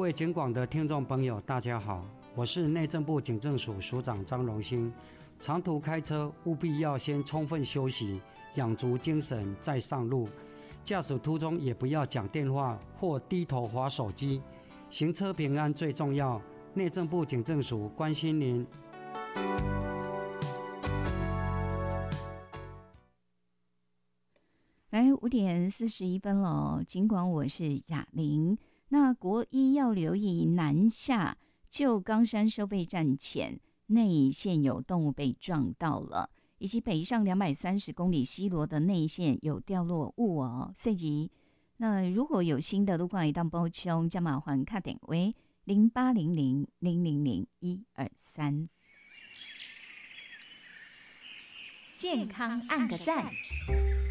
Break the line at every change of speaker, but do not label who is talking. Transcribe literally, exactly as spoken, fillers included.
位警广的听众朋友大家好，我是内政部警政署署长张荣兴。长途开车务必要先充分休息，养足精神再上路。驾驶途中也不要讲电话或低头滑手机，行车平安最重要。内政部警政署关心您。
来，五点四十一分了，尽管我是雅玲。那国一要留意南下旧冈山收费站前内线有动物被撞到了，以及北上两百三十公里西螺的内线有掉落物哦。所以，那如果有新的路况一旦补充，将麻烦打电话零八零零零零零一二三。
健康按个赞。